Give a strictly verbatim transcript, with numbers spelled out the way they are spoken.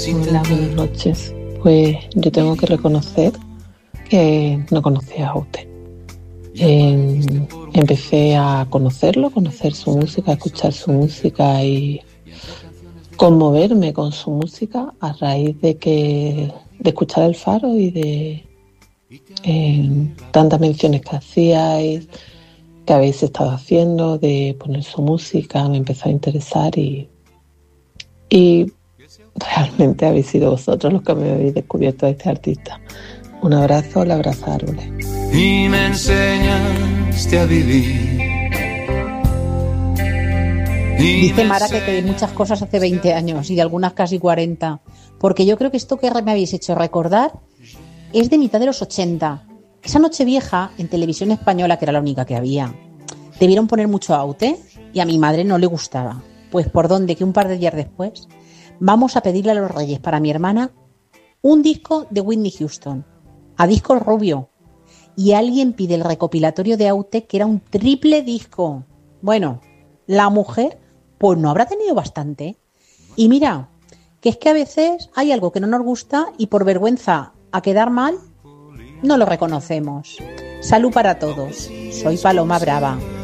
Hola, buenas noches. Pues yo tengo que reconocer que no conocía a Aute. Eh, empecé a conocerlo, conocer su música, a escuchar su música y conmoverme con su música a raíz de que de escuchar El Faro y de eh, tantas menciones que hacíais, que habéis estado haciendo, de poner su música, me empezó a interesar y, y realmente habéis sido vosotros los que me habéis descubierto a este artista. Un abrazo, la abraza Árboles. Y me enseñaste a vivir. Dice Mara que, que muchas cosas hace veinte años y de algunas casi cuarenta. Porque yo creo que esto que me habéis hecho recordar es de mitad de los ochenta. Esa Nochevieja en Televisión Española, que era la única que había, debieron poner mucho Aute y a mi madre no le gustaba. Pues por dónde que un par de días después vamos a pedirle a los Reyes para mi hermana un disco de Whitney Houston, a disco rubio. Y alguien pide el recopilatorio de Aute, que era un triple disco. Bueno, la mujer pues no habrá tenido bastante. Y mira, que es que a veces hay algo que no nos gusta y por vergüenza a quedar mal no lo reconocemos. Salud para todos. Soy Paloma Brava.